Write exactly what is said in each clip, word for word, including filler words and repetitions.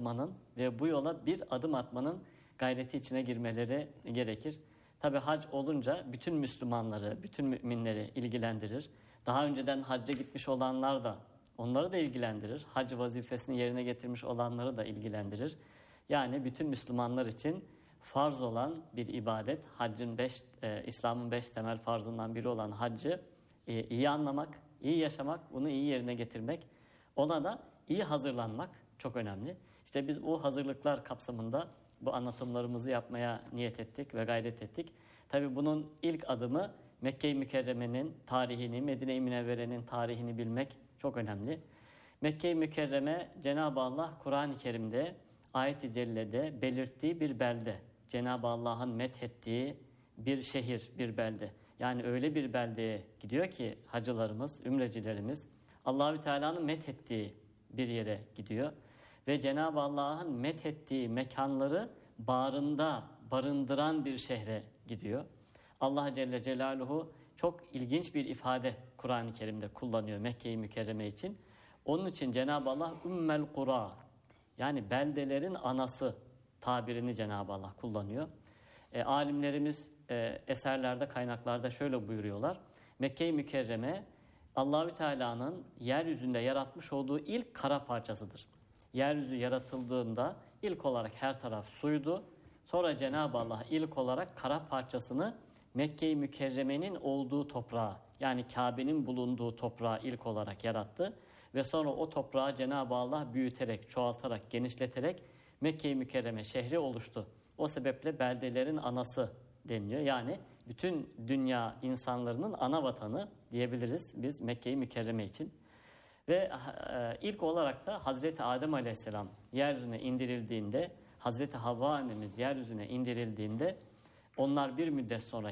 tutmanın ve bu yola bir adım atmanın gayreti içine girmeleri gerekir. Tabi hac olunca bütün Müslümanları, bütün müminleri ilgilendirir. Daha önceden hacca gitmiş olanlar da onları da ilgilendirir. Hac vazifesini yerine getirmiş olanları da ilgilendirir. Yani bütün Müslümanlar için farz olan bir ibadet, haccın beş, e, İslam'ın beş temel farzından biri olan haccı e, iyi anlamak, iyi yaşamak, bunu iyi yerine getirmek, ona da iyi hazırlanmak çok önemli. İşte biz o hazırlıklar kapsamında bu anlatımlarımızı yapmaya niyet ettik ve gayret ettik. Tabii bunun ilk adımı Mekke-i Mükerreme'nin tarihini, Medine-i Münevvere'nin tarihini bilmek çok önemli. Mekke-i Mükerreme Cenab-ı Allah Kur'an-ı Kerim'de ayet-i cellede belirttiği bir belde. Cenab-ı Allah'ın methettiği bir şehir, bir belde. Yani öyle bir beldeye gidiyor ki hacılarımız, ümrecilerimiz Allahü Teala'nın methettiği bir yere gidiyor. Ve Cenab-ı Allah'ın methettiği mekanları bağrında barındıran bir şehre gidiyor. Allah Celle Celaluhu çok ilginç bir ifade Kur'an-ı Kerim'de kullanıyor Mekke-i Mükerreme için. Onun için Cenab-ı Allah Ümmel Kura, yani beldelerin anası tabirini Cenab-ı Allah kullanıyor. E, alimlerimiz e, eserlerde, kaynaklarda şöyle buyuruyorlar. Mekke-i Mükerreme Allahü Teala'nın yeryüzünde yaratmış olduğu ilk kara parçasıdır. Yeryüzü yaratıldığında ilk olarak her taraf suydu. Sonra Cenab-ı Allah ilk olarak kara parçasını Mekke-i Mükerreme'nin olduğu toprağa, yani Kabe'nin bulunduğu toprağa ilk olarak yarattı. Ve sonra o toprağı Cenab-ı Allah büyüterek, çoğaltarak, genişleterek Mekke-i Mükerreme şehri oluştu. O sebeple beldelerin anası deniliyor. Yani bütün dünya insanlarının ana vatanı diyebiliriz biz Mekke-i Mükerreme için. Ve e, ilk olarak da Hazreti Adem Aleyhisselam yeryüzüne indirildiğinde, Hazreti Havva annemiz yeryüzüne indirildiğinde onlar bir müddet sonra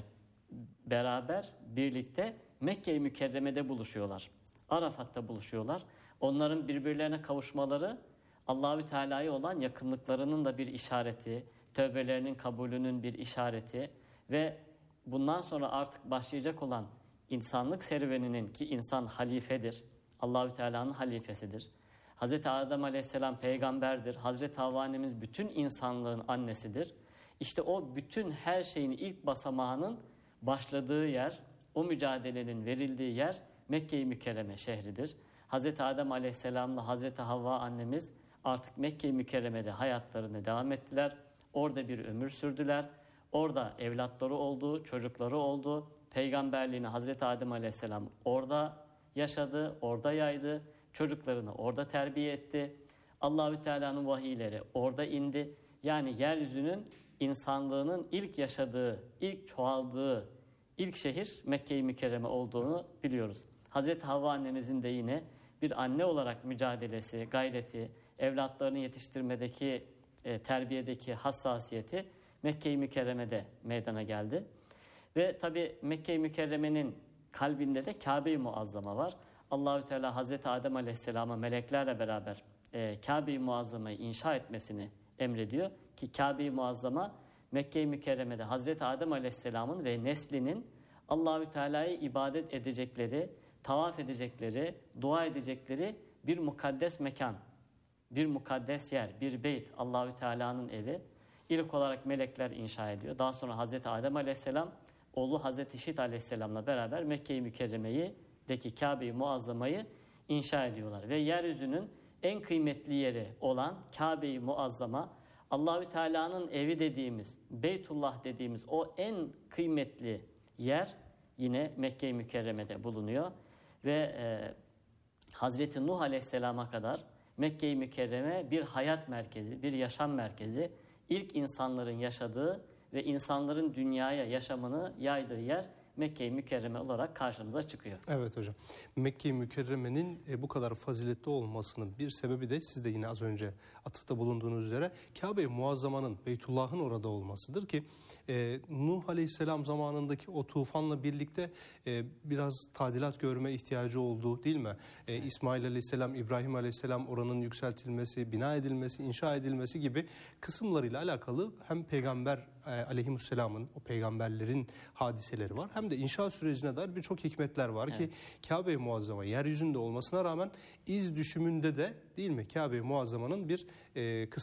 beraber birlikte Mekke-i Mükerreme'de buluşuyorlar. Arafat'ta buluşuyorlar. Onların birbirlerine kavuşmaları Allahü Teala'ya olan yakınlıklarının da bir işareti, tövbelerinin kabulünün bir işareti ve bundan sonra artık başlayacak olan insanlık serüveninin, ki insan halifedir, Allahü Teala'nın halifesidir. Hazreti Adem Aleyhisselam peygamberdir. Hazreti Havva annemiz bütün insanlığın annesidir. İşte o bütün her şeyin ilk basamağının başladığı yer, o mücadelenin verildiği yer Mekke-i Mükerreme şehridir. Hazreti Adem Aleyhisselam'la Hazreti Havva annemiz artık Mekke-i Mükerreme'de hayatlarını devam ettiler. Orada bir ömür sürdüler. Orada evlatları oldu, çocukları oldu. Peygamberliğini Hazreti Adem Aleyhisselam orada yaşadı, orada yaydı. Çocuklarını orada terbiye etti. Allahü Teala'nın vahiyleri orada indi. Yani yeryüzünün insanlığının ilk yaşadığı, ilk çoğaldığı ilk şehir Mekke-i Mükerreme olduğunu biliyoruz. Hazreti Havva annemizin de yine bir anne olarak mücadelesi, gayreti, evlatlarını yetiştirmedeki, e, terbiyedeki hassasiyeti Mekke-i Mükerreme'de meydana geldi. Ve tabi Mekke-i Mükerreme'nin kalbinde de Kabe-i Muazzama var. Allahü Teala Hazreti Adem Aleyhisselam'a meleklerle beraber e, Kabe-i Muazzama'yı inşa etmesini emrediyor. Ki Kabe-i Muazzama Mekke-i Mükerreme'de Hazreti Adem Aleyhisselam'ın ve neslinin Allahü Teala'yı ibadet edecekleri, tavaf edecekleri, dua edecekleri bir mukaddes mekan, bir mukaddes yer, bir beyt, Allahü Teala'nın evi. İlk olarak melekler inşa ediyor. Daha sonra Hazreti Adem Aleyhisselam, oğlu Hazreti Şit Aleyhisselam'la beraber Mekke-i Mükerreme'yi, deki Kabe-i Muazzama'yı inşa ediyorlar. Ve yeryüzünün en kıymetli yeri olan Kabe-i Muazzama, Allahü Teala'nın evi dediğimiz, Beytullah dediğimiz o en kıymetli yer yine Mekke-i Mükerreme'de bulunuyor. Ve e, Hazreti Nuh Aleyhisselam'a kadar Mekke-i Mükerreme bir hayat merkezi, bir yaşam merkezi. İlk insanların yaşadığı ve insanların dünyaya yaşamını yaydığı yer Mekke-i Mükerreme olarak karşımıza çıkıyor. Evet hocam. Mekke-i Mükerreme'nin e, bu kadar faziletli olmasının bir sebebi de siz de yine az önce atıfta bulunduğunuz üzere Kabe-i Muazzama'nın, Beytullah'ın orada olmasıdır ki e, Nuh Aleyhisselam zamanındaki o tufanla birlikte e, biraz tadilat görme ihtiyacı oldu değil mi? E, İsmail Aleyhisselam, İbrahim Aleyhisselam oranın yükseltilmesi, bina edilmesi, inşa edilmesi gibi kısımlarıyla alakalı hem Peygamber e, Aleyhisselam'ın, o peygamberlerin hadiseleri var. Hem de inşa sürecine dair birçok hikmetler var evet. ki Kabe-i Muazzama yeryüzünde olmasına rağmen iz düşümünde de değil mi Kabe-i Muazzama'nın bir e, kısmı